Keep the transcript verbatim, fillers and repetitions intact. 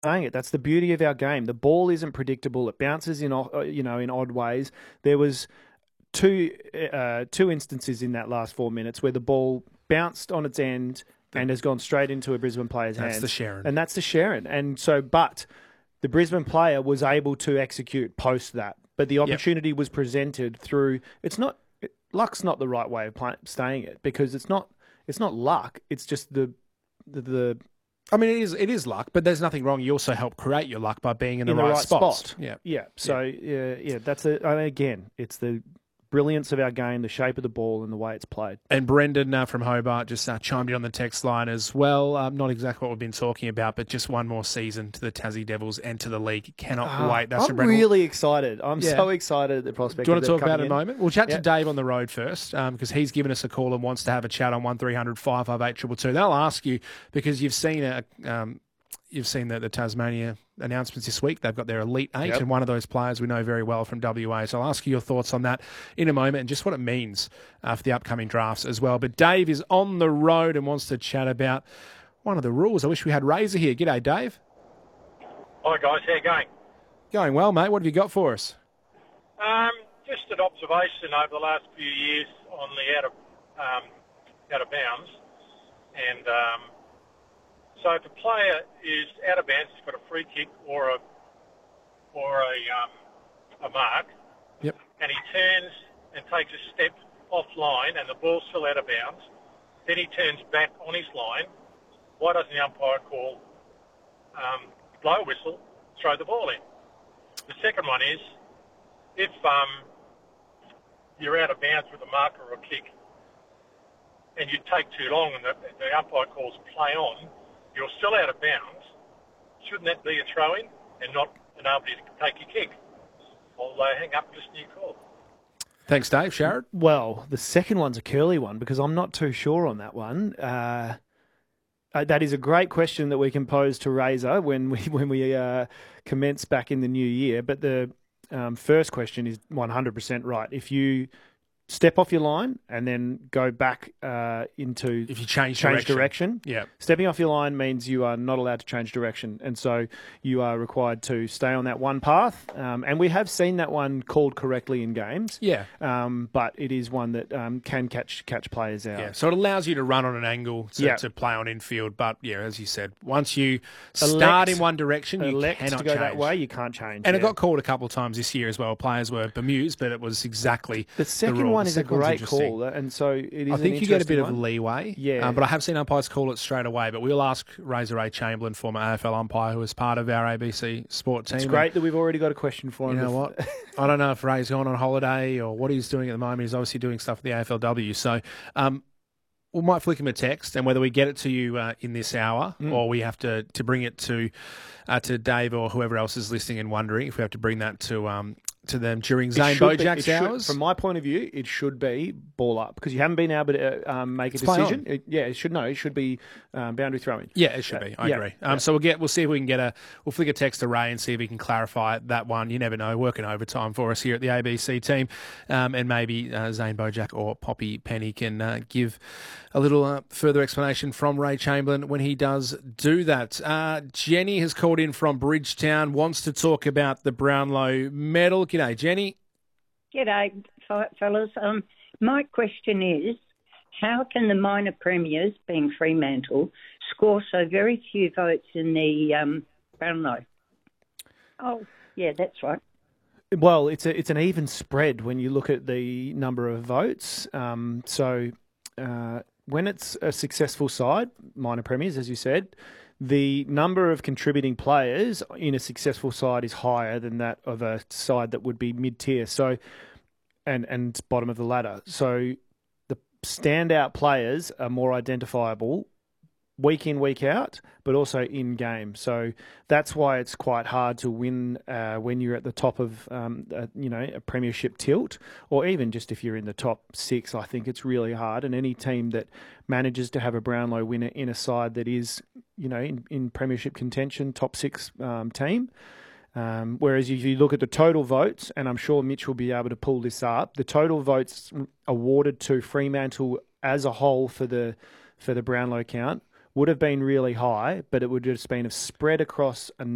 saying it. That's the beauty of our game. The ball isn't predictable. It bounces in, o- you know, in odd ways. There was two uh, two instances in that last four minutes where the ball bounced on its end and has gone straight into a Brisbane player's That's hands. the Sharon. And that's the Sharon. And so, but the Brisbane player was able to execute post that. But the opportunity yep. was presented through. It's not luck's not the right way of play, staying it because it's not. It's not luck. It's just the the. the I mean, it is it is luck, but there's nothing wrong. You also help create your luck by being in the, in right, the right spots. spot. Yeah, yeah. So yeah, yeah. That's a, I mean, again, it's the brilliance of our game, the shape of the ball, and the way it's played. And Brendan uh, from Hobart just uh, chimed in on the text line as well. Um, not exactly what we've been talking about, but just one more season to the Tassie Devils and to the league. Cannot uh, wait. That's I'm really excited. I'm yeah. so excited at the prospect. Do you want to talk about it in in. a moment? We'll chat yep. to Dave on the road first because um, he's given us a call and wants to have a chat on one three hundred five five eight two two two. They'll ask you because you've seen a. Um, You've seen the, the Tasmania announcements this week. They've got their Elite Eight, yep. and one of those players we know very well from W A. So I'll ask you your thoughts on that in a moment and just what it means uh, for the upcoming drafts as well. But Dave is on the road and wants to chat about one of the rules. I wish we had Razor here. G'day, Dave. Hi, guys. How you going? Going well, mate. What have you got for us? Um, just an observation over the last few years on the out of, um, out of bounds. And... Um, So if a player is out of bounds, he's got a free kick or a or a um, a mark, yep. and he turns and takes a step offline, and the ball's still out of bounds. Then he turns back on his line. Why doesn't the umpire call um, blow a whistle, throw the ball in? The second one is if um, you're out of bounds with a mark or a kick, and you take too long, and the, the umpire calls play on. You're still out of bounds. Shouldn't that be a throw-in and not an ability to take your kick? I'll uh, hang up and listen to your call. Thanks, Dave. Sharrod? Well, the second one's a curly one because I'm not too sure on that one. Uh, uh, that is a great question that we can pose to Razor when we when we uh, commence back in the new year. But the um, first question is one hundred percent right. If you step off your line and then go back uh, into if you change, change direction. direction. Yeah. Stepping off your line means you are not allowed to change direction. And so you are required to stay on that one path. Um, and we have seen that one called correctly in games. Yeah. Um, but it is one that um, can catch catch players out. Yeah. So it allows you to run on an angle to, yeah. to play on infield. But, yeah, as you said, once you elect, start in one direction, you elect cannot to go change. that way, you can't change. And yeah. it got called a couple of times this year as well. Players were bemused, but it was exactly the second the rule. one the is a great call. And so it is I think an you get a bit one. of leeway. Yeah. Um, but I have seen umpires call it straight away. But we'll ask Razor Ray Chamberlain, former A F L umpire, who is part of our A B C sport team. It's great and, that we've already got a question for him. You know what? I don't know if Ray's gone on holiday or what he's doing at the moment. He's obviously doing stuff with the A F L W. So um, we might flick him a text, and whether we get it to you uh, in this hour mm. or we have to, to bring it to uh, to Dave or whoever else is listening and wondering if we have to bring that to um, to them during Zane Bojak's be, hours. Should, from my point of view, it should be ball up because you haven't been able to uh, um, make a it's decision. It, yeah, it should no, it should be um, boundary throwing. Yeah, it should uh, be. I yeah, agree. Um, yeah. So we'll get we'll see if we can get a we'll flick a text to Ray and see if he can clarify that one. You never know. Working overtime for us here at the A B C team, um, and maybe uh, Zane Bojak or Poppy Penny can uh, give a little uh, further explanation from Ray Chamberlain when he does do that. Uh, Jenny has called in from Bridgetown, wants to talk about the Brownlow medal. G'day, Jenny. G'day, fellas. Um, my question is, how can the minor premiers, being Fremantle, score so very few votes in the um, Brownlow? Oh, yeah, that's right. Well, it's a, it's an even spread when you look at the number of votes. Um, so uh, when it's a successful side, minor premiers, as you said, the number of contributing players in a successful side is higher than that of a side that would be mid-tier, so and and bottom of the ladder. So the standout players are more identifiable week in, week out, but also in game. So that's why it's quite hard to win uh, when you're at the top of um, a, you know a premiership tilt, or even just if you're in the top six. I think it's really hard, and any team that manages to have a Brownlow winner in a side that is you know in, in premiership contention, top six um, team. Um, whereas if you look at the total votes, and I'm sure Mitch will be able to pull this up, the total votes awarded to Fremantle as a whole for the for the Brownlow count would have been really high, but it would have just been a spread across a